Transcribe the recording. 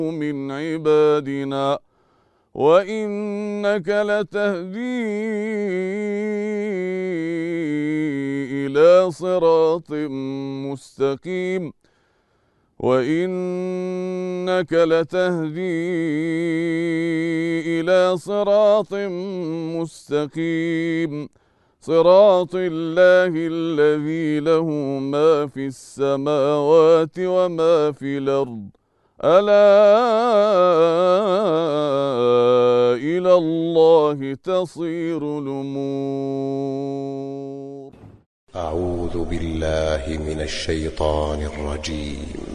من عبادنا وإنك لتهدي إلى صراط مستقيم وإنك لتهدي إلى صراط مستقيم صراط الله الذي له ما في السماوات وما في الأرض ألا إلى الله تصير الأمور. أعوذ بالله من الشيطان الرجيم.